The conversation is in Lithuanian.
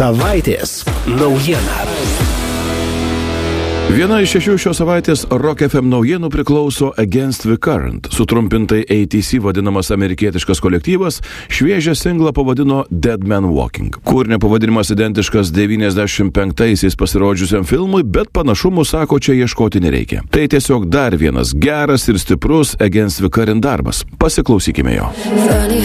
Savaitės naujiena. Viena iš 6 šios savaitės Rock FM naujienų priklauso Against the Current. Sutrumpintai ATC vadinamas amerikietiškas kolektyvas šviežią singlą pavadino Dead Man Walking. Kūrinio pavadinimas identiškas 95-aisiais pasirodžiusiam filmui, bet panašumų, sako, čia ieškoti nereikia. Tai tiesiog dar vienas geras ir stiprus Against the Current darbas. Pasiklausykime jo.